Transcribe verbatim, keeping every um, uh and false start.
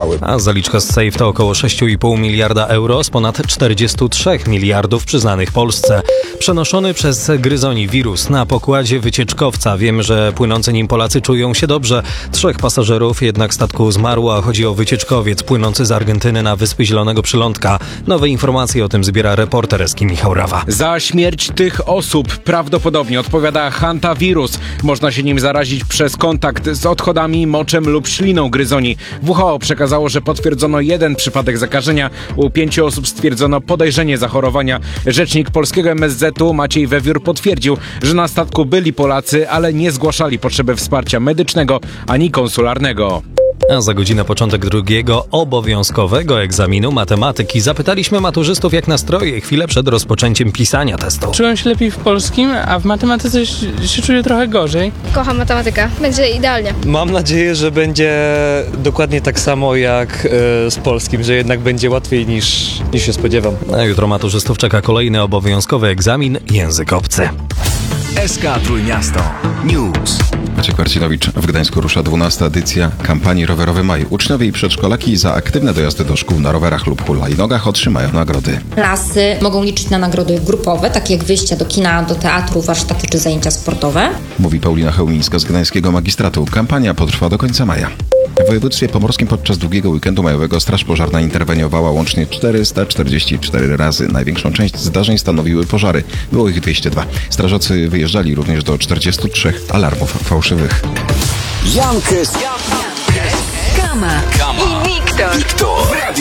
materiały. A zaliczka z Safe to około sześć i pół miliarda euro z ponad czterdziestu trzech miliardów przyznanych Polsce. Przenoszony przez Gryzoni wirus na pokładzie wycieczkowca. Wiemy, że płynący nim Polacy czują się dobrze. Trzech pasażerów jednak statku zmarło, a chodzi o wycieczkowiec płynący z Argentyny na Wyspy Zielonego Przylądka. Nowe informacje o tym zbiera reporter Eski Michał Rawa. Za śmierć tych osób prawdopodobnie odpowiada hantawirus. Można się nim zarazić przez kontakt z odchodami, moczem lub śliną gryzoni. W H O przekazało, że potwierdzono jeden przypadek zakażenia. U pięciu osób stwierdzono podejrzenie zachorowania. Rzecznik polskiego M S Z-u Maciej Wewiór potwierdził, że na statku byli Polacy, ale nie zgłaszali potrzeby wsparcia medycznego ani konsularnego. A za godzinę początek drugiego obowiązkowego egzaminu matematyki. Zapytaliśmy maturzystów, jak nastroje chwilę przed rozpoczęciem pisania testu. Czułem się lepiej w polskim, a w matematyce się czuję trochę gorzej. Kocham matematykę. Będzie idealnie. Mam nadzieję, że będzie dokładnie tak samo jak y, z polskim, że jednak będzie łatwiej niż, niż się spodziewam. A jutro maturzystów czeka kolejny obowiązkowy egzamin język obcy. S K Trójmiasto News. Maciek Marcinowicz. W Gdańsku rusza dwunasta edycja kampanii Rowerowy Maj. Uczniowie i przedszkolaki za aktywne dojazdy do szkół na rowerach lub hulajnogach otrzymają nagrody. Klasy mogą liczyć na nagrody grupowe, takie jak wyjścia do kina, do teatru, warsztaty czy zajęcia sportowe. Mówi Paulina Chełmińska z Gdańskiego Magistratu. Kampania potrwa do końca maja. W województwie pomorskim podczas długiego weekendu majowego Straż Pożarna interweniowała łącznie czterysta czterdzieści cztery razy. Największą część zdarzeń stanowiły pożary. Było ich dwieście dwa. Strażacy wyjeżdżali również do czterdziestu trzech alarmów fałszywych. Jankes, Kama i Wiktor. Wiktor.